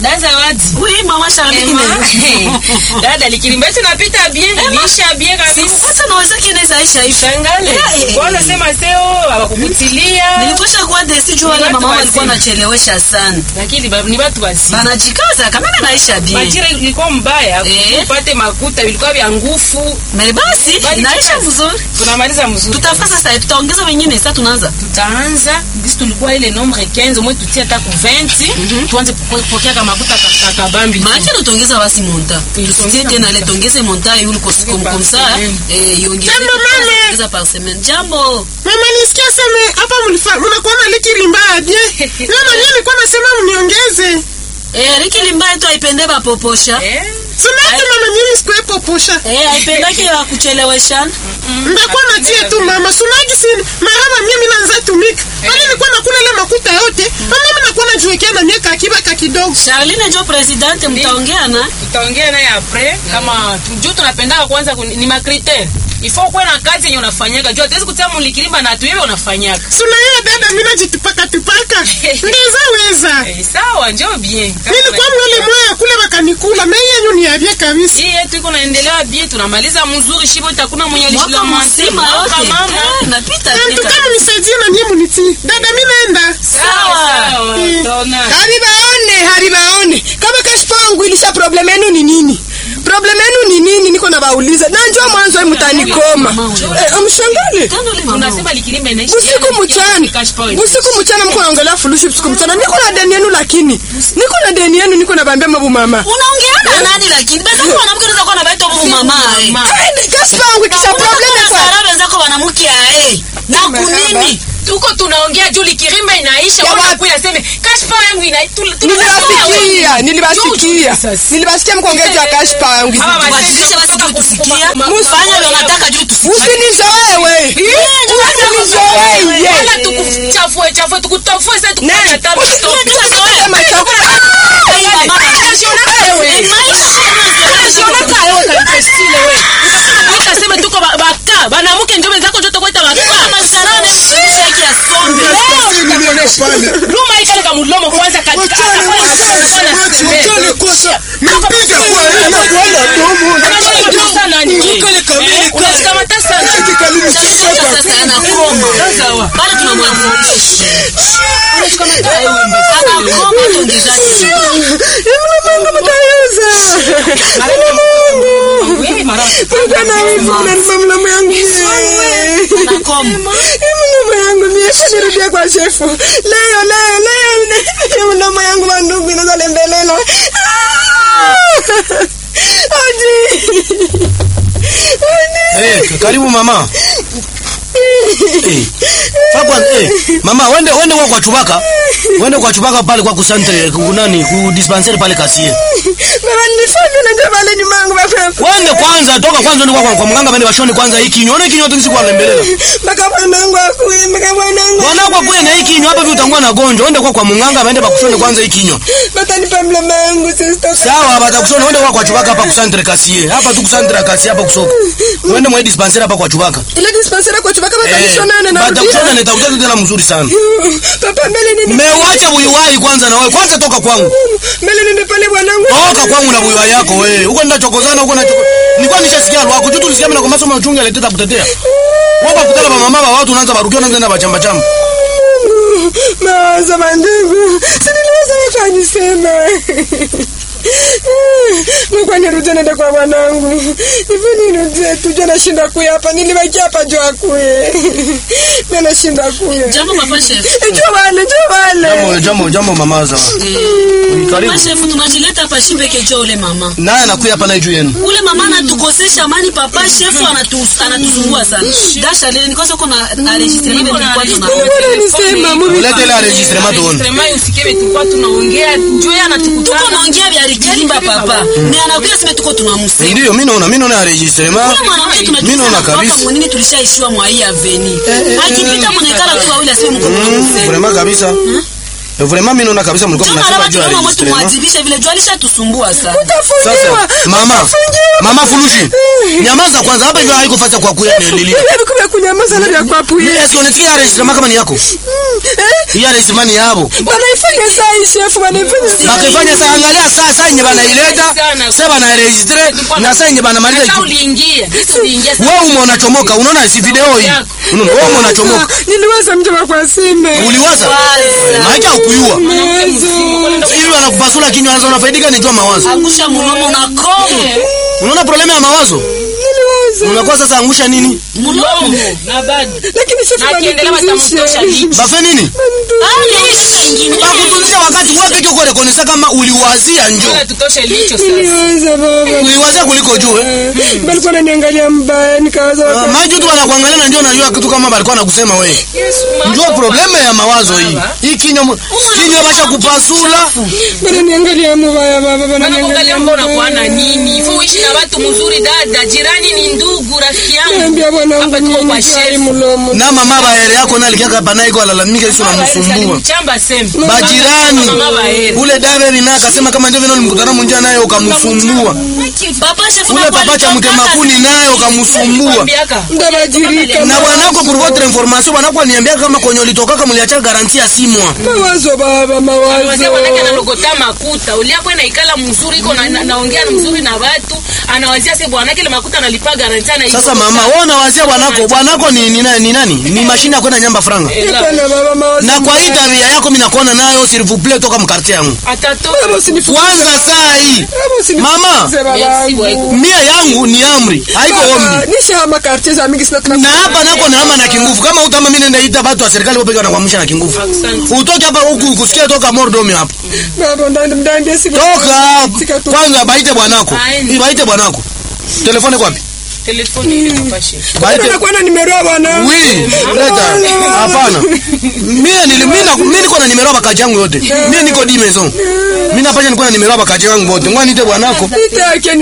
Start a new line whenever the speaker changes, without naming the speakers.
Daza wadi.
Oui, maman Charline.
Dada likilimba tunapita bien, lisha bien kabisa.
Sasa naweza kinaweza Aisha hivi.
Shangale. Kwanza sema seo abakukutilia.
Niliposha kwa desi juu wale mama walikuwa wanachelewesha sana.
Lakini ni watu basi.
Banajikaza kama na Aisha bien.
Majira ilikuwa mbaya, upate makuta ilikuwa vya nguvu.
Mais basi naisha vizuri.
Tunamaliza mzuri.
Tutafanya sasa tutaongeza wengine sasa tunaanza.
Tutaanza bisi tulikuwa ile nombre 15 mwe tutia hata ku 20 tuanze kupokea kama makuta kakabambi.
Maana tunaongeza basi monta. Tusitie tena ile tuongeze monta yule comme ça yongeze par semaine. Jambo.
Mama nisikia sema hapa mnakuwa na likilimba aje. Mama yeye alikuwa anasema mniongeze.
Likilimba yetu haipende bapoposha.
Sema tu mama mimi sikuwe poposha.
Haipendaki ya kuchelewesha.
Ndakuwa natia tu mama. Sunagi si mara mimi naanza tumika. Bali nilikuwa nakula ile makuta yote. Mama nakuwa najiwekea na miaka akiba kidogo.
Charline ndio president mtaongea na.
Tutaongea naye après kama tujue tunapenda kwanza ni makriteri. Ifo kwa na kazi yenye unafanyaka. Jua hatuwezi kutia mulikilimba na tu wewe unafanyaka.
Suna yeye dada mimi najitupaka. Ndiza weza.
Sawa njoo bien.
Nilikuwa mwele moya kule bakanikula. Mimi yenyu ni abie kabisa.
Hii yetu iko naendelea bien tunamaliza mzuri shibo itakuna mwenye alishila
mzima yote. Napita
tu. Kama nisaidie na nyinyi muniti. Dada mimi naenda.
Sawa. Tona.
Haribaone. Kama kashipa wangu ilisha problem yenu ni nini? Problem yenu ni nini? Niko na bauliza. Na njoo mwanzo mtanikoma. Mshangale.
Unasema likilimba inaisha.
Usiku mchana mko naongelea fulushi usiku mchana. Niko na deni yenu lakini. Niko na bambia mabu mama.
Unaongea na nani lakini? Basi mwanamke unaweza kuwa na baito mabu mama.
Kashipa wangu kisha problem
kwa sababu wenzako wanamke na kunini?
Tuko tunaongea juu likirimba inaisha kwa kuya seme kashpa yangu
nilibasikia mkoongea juu ya kashpa yangu
badilisha basi tu tusikia mfanya ndio nataka juu tusikia
usinizoewe
wala tukuchafue tukutofue sasa tukufanya tabu ukasema tuko baka banamuke ndio wenzako ndio tokweta baka masarane sheki ya sombe Luma ikale kama mlomo kwanza katika
kosa mpiga kwa yeye na kuona domo
sana nje unakamata sana
sasa anakoma sawa bado tunamwanzisha unakamata wewe anakoma tungezaji
Mungu mtayuza wewe mara mama yangu
anakoma
mama yangu nirudia kwa shefu leo mama yangu mandugu inazale mbelelo
karibu mama. Mama wende kwa chubaka. Wende kwa chubaka pale kwa kusantre kunani ku dispensaire pale kasie.
Mama nifanye na jamani ni mangu bafefu.
Wende kwanza toka kwanza ndiko kwa mganga bende bashoni kwanza hiki kinywa. Ona kinywa tunisi kwa lembelela.
Baka mwanangu akuye
Bwana kwa kuye na hiki kinywa hapa vitangua na gonjo. Wende kwa mganga bende bakushoni kwanza hiki kinywa.
Bata nipa mlema yangu sister.
Sawa batakushoni wende kwa chubaka hapa kusantre kasie. Hapa tu kusantre kasie hapa kusoka. Wende mwa dispensaire hapa kwa chubaka.
Ile dispensaire kwa chubaka batakishona na
batakishona nitakuta tena mzuri sana.
Papa mbele nini?
Mewacha buiwai kwanza na wewe. Kwanza toka kwangu.
Mbele nini pale bwanangu?
Toka kwangu na buiwai yako wewe. Huko ninachokozana huko na nilikuwa nishasikia lwako. Tu tulisikia mimi na kwa masomo uchunga leteta kutetea. Wapa kutala ba mama watu unaanza barukia unaanza na bachamba chamba.
Mawazo mandugu. Siniweza kufanya sema. Mungu nirudie nende kwa mwanangu. Hivi nirudie tuje nashinda kuya hapa. Nilibaki hapa jua kuye. Mimi nashinda kuya.
Jambo papa chef.
Jambo mama za.
Karibu. Mama chef tunajileta hapa shimbe kejo ule mama.
Naye anakuja hapa na juu yenu.
Ule mama anatukosesha amani papa chef anatusumbua sana. Dasha leo nikosa kuna enregistrement nilikuwa
tunasema
mimi. Leta ile enregistrement tuone.
Enregistrement usikiwe tulikuwa tunaongea juu yana tukutana.
Tunaongea vya Kilimba papa. Ni anakuja sema tuko tunamsema.
Ndio mimi naona enregistrement. Mimi naona kabisa.
Kwa nini tulishaishiwa mwa hii aveni? Akipita mwenekala tu wawili aseme mko tunamsema.
Vraiment kabisa. Vraiment mimi naona kabisa mlikuwa mnasema juu ya registre.
Mwadhibishe vile juu alishatusumbua sana.
Utafungiwa.
Mama Fulushi. Nyamaza kwanza hapa hivyo haiko fanya kwa kuya nililia.
Kumbe kunyamaza na vya kwapu.
Yes, unasikia registre kama ni yako. Hii registre ni yabo.
Wanaifanya saa chef wanaifanya saa.
Bakifanya saa angalia saa yenye banaileta, sasa bana registre na saa yenye banamaliza.
Sasa uliingia.
Wewe umeonachomoka, unaona si video hii. Unaona wewe unachomoka.
Niliwaza mjomba kwa Simbe.
Uliwaza? Maana ukuyua. Hivi wanakupasula kinywa anza unafaidika ni tu mawazo.
Angusha mlomo na komo.
Unaona problema ya mawazo? Unakuwa sasa angusha nini?
Mlomo na bado.
Lakini chef
akiendelea watamtosha lichi.
Bafe nini? Bakutundisha wakati wewe peke uko rekonesa kama uliwazia njoo.
Bora tutoshe licho sasa.
Niliwaza baba.
Uliwazia kuliko juu
Balikuwa ananiangalia mbaya nikawaza.
Maji tu wanakuangalia na ndio unajua kitu kama balikuwa anakusema wewe. Ndio problema ya mawazo hii. Hii kinywa basha kupasula.
Bana niangalia mbaya baba bana
niangalia mbona kwa nini? Ifo uishi na watu mzuri dada, jirani ni ndugu rafiki yangu.
Niambia bwana
hapa tuko kwa chef.
Na mama baere yako na alikia hapa naye kwa lalamika hizo namsumbua.
Chamba sema.
Bajirani. Ule dada ni naka sema kama ndio vile mkutana munjia naye ukamsumbua.
Papa chef
ule papa cha mtemakuni naye ukamsumbua.
Ndabajirika.
Na bwanako pour votre information bwanako aniambia kama kwenye ulitoka mliacha garantia ya 6 mois.
Mawazo baba mawazo.
Wazee wanake analogota makuta. Uliapo inaikala mzuri iko naongea mzuri na watu. Anawazia sasa bwanake ile makuta analipa garantia na.
Sasa mama wewe unawazia bwanako ni nani? Ni mashine ya kwenda nyamba franga. Na kwa hii tabia yako mimi nakuona nayo s'il vous plaît toka mkartie yangu.
Atatoka.
Kwanza saa hii. Mama. Mia yangu ni amri. Haiko ombi.
Nishahama kartie za mingi sina
na hapa nako naama na kinguvu. Kama utama mimi nenda ita watu wa serikali wapeke wanakuamsha na kinguvu. Utoke hapa huku kusikia toka mordomi hapa.
Baba ndani sika.
Toka. Kwanza baite bwanako. Baite bwanako. Telefone kwapi?
Telefoni ile mapashe.
Baite
na kwana nimero bwana.
Oui, leta. Hapana. Mimi niko na nimero bakaji yangu yote. Mimi niko di maison. Mimi napasha niko na nimero bakaji yangu wote. Ngwani ite bwanako.